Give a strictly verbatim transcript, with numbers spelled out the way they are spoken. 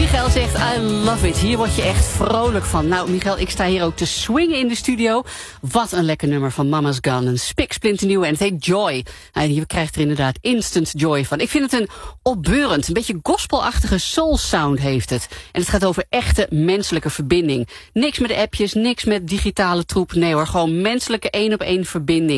Michael zegt, I love it. Hier word je echt vrolijk van. Nou, Michael, ik sta hier ook te swingen in de studio. Wat een lekker nummer van Mama's Gun. Een spiksplinternieuwe en het heet Joy. En je krijgt er inderdaad instant joy van. Ik vind het een opbeurend, een beetje gospelachtige soul sound heeft het. En het gaat over echte menselijke verbinding. Niks met appjes, niks met digitale troep. Nee hoor, gewoon menselijke één op één verbinding.